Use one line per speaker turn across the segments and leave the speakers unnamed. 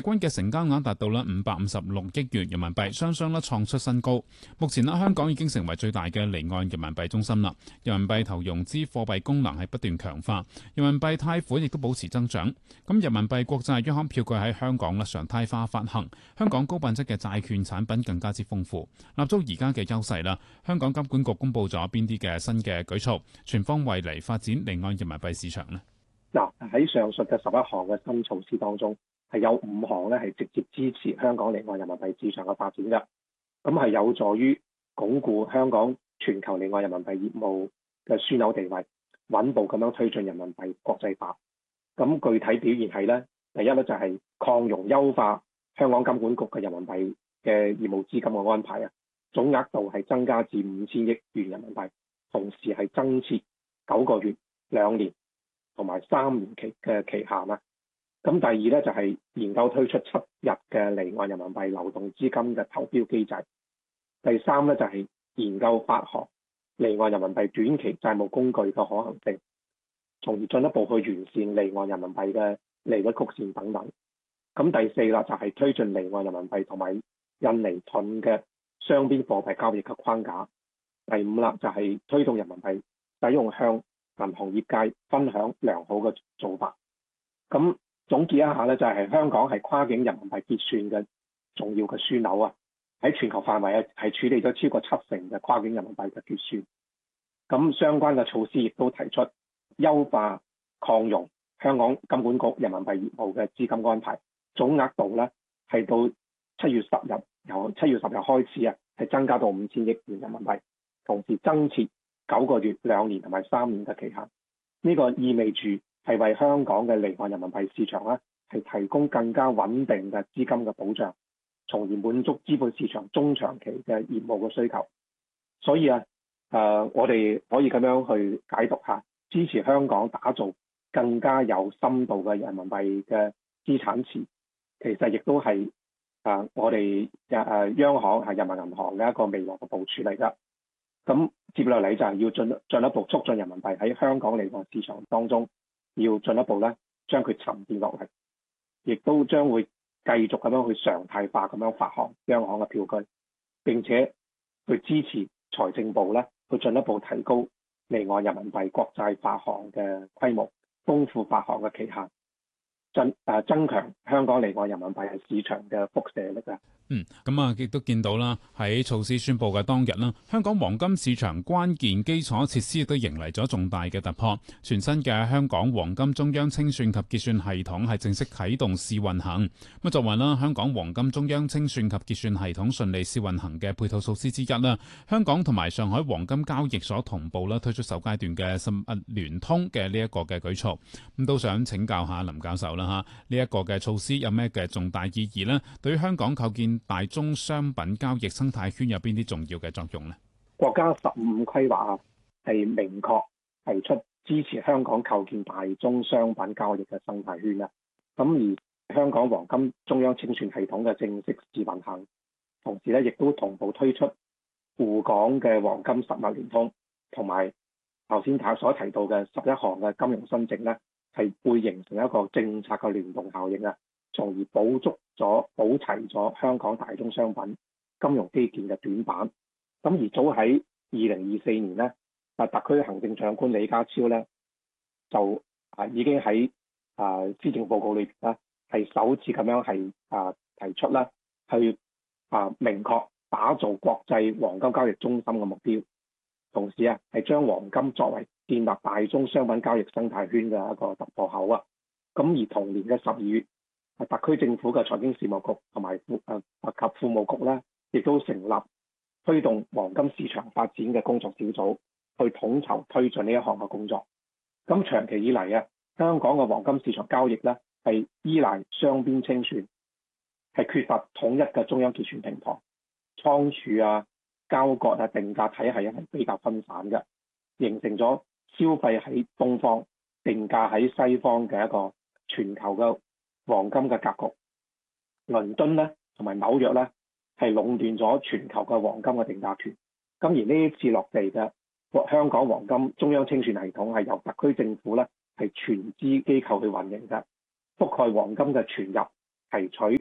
均嘅成交額達到556億元人民幣，雙雙創出新高。目前香港已經成為最大嘅離岸人民幣中心啦。人民幣投融資貨幣功能係不斷強化，人民幣貸款亦都保持增長。咁人民幣國債央行票據喺香港常態化發行，香港高品質嘅債券產品更加之豐富，立足而家嘅優勢啦。香港金管局公布咗邊啲嘅新嘅舉措，全方位嚟發展離岸人民幣市場呢？
嗱，喺上述嘅11項嘅新措施當中，係有5項咧係直接支持香港離岸人民幣市場嘅發展嘅，咁係有助於鞏固香港全球離岸人民幣業務嘅樞紐地位，穩步咁樣推進人民幣國際化。咁具體表現係咧，第一咧就係擴容優化香港金管局嘅人民幣嘅業務資金嘅安排啊，總額度係增加至5000億元人民幣，同時係增設9個月、2年同埋3年期嘅期限啦。咁第二咧就係研究推出7日嘅離岸人民幣流動資金嘅投標機制。第三咧就係研究發行離岸人民幣短期債務工具嘅可行性，從而進一步去完善離岸人民幣嘅利率曲線等等。咁第四啦就係推進離岸人民幣同埋印尼盾嘅雙邊貨幣交易嘅框架。第五啦就係推動人民幣使用向銀行業界分享良好嘅做法。咁總結一下咧，就係香港係跨境人民幣結算嘅重要嘅樞紐啊！喺全球範圍係處理咗超過70%嘅跨境人民幣嘅結算。咁相關嘅措施亦都提出優化擴容香港金管局人民幣業務嘅資金安排，總額度咧係到7月10日，由7月10日開始啊，係增加到5000億元人民幣，同時增設9個月、2年同埋3年嘅期限。呢個意味住係為香港嘅離岸人民幣市場咧，係提供更加穩定嘅資金嘅保障，從而滿足資本市場中長期嘅業務嘅需求。所以我哋可以咁樣去解讀下，支持香港打造更加有深度嘅人民幣嘅資產池，其實亦都係我哋央行係人民銀行嘅一個未來嘅部署嚟㗎。咁接落嚟就係要進一步促進人民幣喺香港離岸市場當中，要進一步咧將佢沉澱落嚟，亦都將會繼續咁樣去常態化咁樣發行央行嘅票據，並且去支持財政部咧去進一步提高離岸人民幣國債發行嘅規模，豐富發行嘅期限，增強香港離岸人民幣市場嘅輻射力啊！
亦都見到啦，喺措施宣布嘅當日啦，香港黃金市場關鍵基礎設施亦都迎嚟咗重大嘅突破。全新嘅香港黃金中央清算及結算系統係正式啟動試運行。咁作為啦香港黃金中央清算及結算系統順利試運行嘅配套措施之一啦，香港同埋上海黃金交易所同步啦推出首階段嘅實物聯通嘅呢一個嘅舉措。咁都想請教下林教授啦嚇，呢一個嘅措施有咩嘅重大意義呢？對於香港構建大宗商品交易生態圈有邊啲重要嘅作用呢？
國家15規劃係明確提出支持香港構建大宗商品交易嘅生態圈啦。咁而香港黃金中央清算系統嘅正式試運行，同時咧亦都同步推出滬港嘅黃金實物聯通，同埋頭先所提到嘅11項嘅金融新政咧，係會形成一個政策嘅聯動效應啊，從而補齊咗香港大宗商品金融基建嘅短板。咁而早喺2024年咧，特區行政長官李家超咧就已經喺施政報告裏邊咧係首次咁樣係提出啦，去明確打造國際黃金交易中心嘅目標，同時係將黃金作為建立大宗商品交易生態圈嘅一個突破口啊。咁而同年嘅12月，特區政府嘅財經事務局同埋及庫務局咧，亦都成立推動黃金市場發展嘅工作小組，去統籌推進呢一項嘅工作。咁長期以嚟香港嘅黃金市場交易咧係依賴雙邊清算，係缺乏統一嘅中央結算平台，倉儲交割定價體系係比較分散嘅，形成咗消費喺東方、定價喺西方嘅一個全球嘅黃金嘅格局。倫敦咧同埋紐約咧係壟斷咗全球嘅黃金嘅定價權。咁而呢一次落地嘅香港黃金中央清算系統係由特區政府咧係全資機構去運營嘅，覆蓋黃金嘅存入、提取、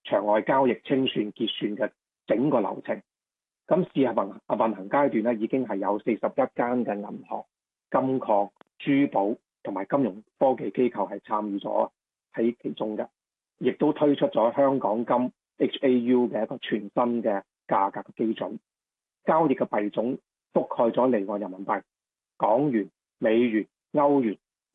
場外交易清算結算嘅整個流程。咁試行運行階段咧，已經係有41間嘅銀行、金礦、珠寶同埋金融科技機構係參與咗喺其中嘅，亦都推出咗香港金 HAU 嘅一個全新嘅價格嘅基準，交易嘅幣種覆蓋咗離岸人民幣、港元、美元、歐元、